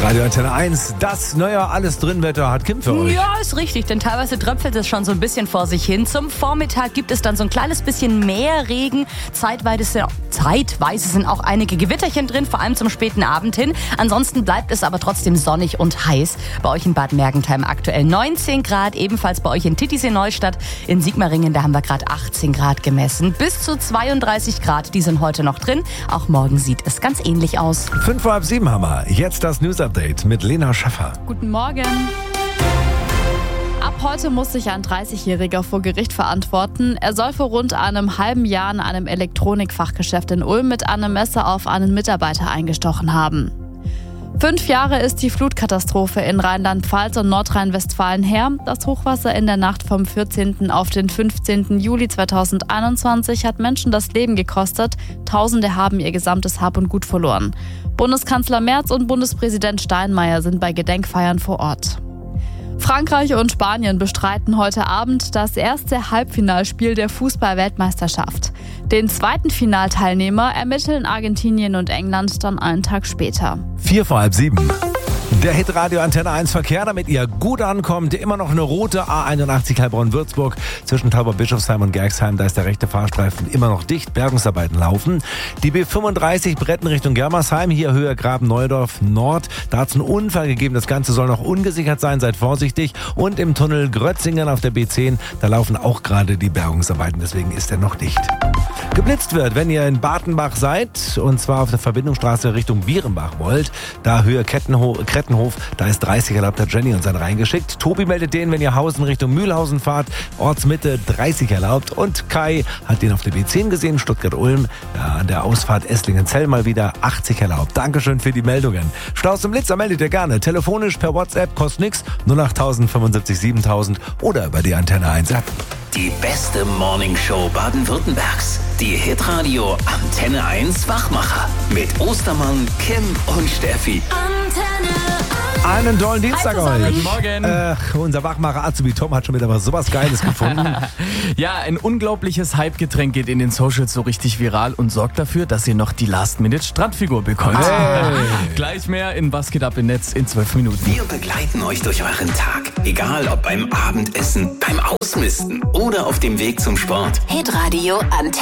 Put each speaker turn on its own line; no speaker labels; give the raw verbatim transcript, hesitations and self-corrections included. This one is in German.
Radio Antenne eins, das neue Alles-Drin-Wetter hat Kim für euch.
Ja, ist richtig, denn teilweise tröpfelt es schon so ein bisschen vor sich hin. Zum Vormittag gibt es dann so ein kleines bisschen mehr Regen. Zeitweise, zeitweise sind auch einige Gewitterchen drin, vor allem zum späten Abend hin. Ansonsten bleibt es aber trotzdem sonnig und heiß. Bei euch in Bad Mergentheim aktuell neunzehn Grad, ebenfalls bei euch in Titisee-Neustadt. In Sigmaringen, da haben wir gerade achtzehn Grad gemessen. Bis zu zweiunddreißig Grad, die sind heute noch drin. Auch morgen sieht es ganz ähnlich aus.
Fünf vor halb sieben haben wir. Jetzt das News-Update mit Lena Schaffer.
Guten Morgen. Ab heute muss sich ein dreißigjähriger vor Gericht verantworten. Er soll vor rund einem halben Jahr in einem Elektronikfachgeschäft in Ulm mit einem Messer auf einen Mitarbeiter eingestochen haben. Fünf Jahre ist die Flutkatastrophe in Rheinland-Pfalz und Nordrhein-Westfalen her. Das Hochwasser in der Nacht vom vierzehnten auf den fünfzehnten Juli zweitausendeinundzwanzig hat Menschen das Leben gekostet. Tausende haben ihr gesamtes Hab und Gut verloren. Bundeskanzler Merz und Bundespräsident Steinmeier sind bei Gedenkfeiern vor Ort. Frankreich und Spanien bestreiten heute Abend das erste Halbfinalspiel der Fußball-Weltmeisterschaft. Den zweiten Finalteilnehmer ermitteln Argentinien und England dann einen Tag später.
Vier vor halb sieben. Der Hitradio Antenne eins Verkehr, damit ihr gut ankommt. Immer noch eine rote A einundachtzig Heilbronn-Würzburg zwischen Tauber-Bischofsheim und Gerxheim. Da ist der rechte Fahrstreifen immer noch dicht. Bergungsarbeiten laufen. Die B fünfunddreißig Bretten Richtung Germersheim. Hier Höhe Graben-Neudorf Nord. Da hat es einen Unfall gegeben. Das Ganze soll noch ungesichert sein. Seid vorsichtig. Und im Tunnel Grötzingen auf der B zehn. Da laufen auch gerade die Bergungsarbeiten. Deswegen ist er noch dicht. Geblitzt wird, wenn ihr in Bartenbach seid, und zwar auf der Verbindungsstraße Richtung Bierenbach wollt, da Höhe Kettenho- Krettenhof, da ist dreißig erlaubt, hat Jenny uns einen reingeschickt. Tobi meldet den, wenn ihr Hausen Richtung Mühlhausen fahrt, Ortsmitte dreißig erlaubt, und Kai hat den auf der B zehn gesehen, Stuttgart-Ulm, ja, an der Ausfahrt Esslingen-Zell mal wieder achtzig erlaubt. Dankeschön für die Meldungen. Staus im Blitzer meldet ihr gerne, telefonisch per WhatsApp, kostet nix, null acht null null fünfundsiebzig siebentausend oder über die Antenne eins App.
Die beste Morningshow Baden-Württembergs. Die Hitradio Antenne eins Wachmacher. Mit Ostermann, Kim und Steffi.
Antenne eins.
Einen tollen Dienstag
Hi zusammen.
euch.
Guten Morgen.
Äh, unser Wachmacher Azubi Tom hat schon wieder was sowas Geiles gefunden.
Ja, ein unglaubliches Hype-Getränk geht in den Socials so richtig viral und sorgt dafür, dass ihr noch die Last-Minute-Strandfigur bekommt.
Hey.
Gleich mehr in Was geht ab im Netz in zwölf Minuten.
Wir begleiten euch durch euren Tag. Egal ob beim Abendessen, beim Ausmisten oder auf dem Weg zum Sport.
Hitradio Antenne